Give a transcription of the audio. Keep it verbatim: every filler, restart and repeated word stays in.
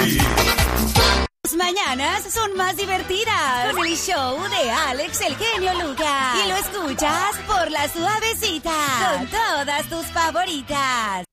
ti. Las mañanas son más divertidas con el show de Alex el genio Lucas. Y lo escuchas por La Suavecita con todas tus favoritas.